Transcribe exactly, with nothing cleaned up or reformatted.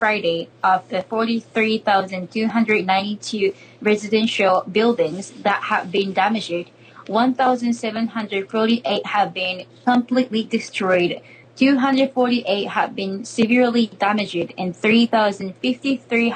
Friday, of the forty-three thousand two hundred ninety-two residential buildings that have been damaged, one thousand seven hundred forty-eight have been completely destroyed, two hundred forty-eight have been severely damaged, and three thousand fifty-three